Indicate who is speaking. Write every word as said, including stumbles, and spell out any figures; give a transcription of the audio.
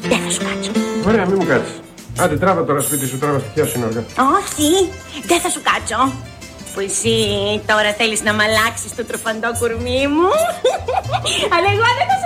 Speaker 1: δεν θα σου κάτσω.
Speaker 2: Ωραία, μη μου κάτσεις. Άντε, τράβα τώρα σπίτι σου, τράβα στοιχεία σου είναι.
Speaker 1: Όχι, δεν θα σου κάτσω. Που εσύ τώρα θέλεις να μ' αλλάξεις το τροφαντό κουρμί μου. Αλλά εγώ δεν θα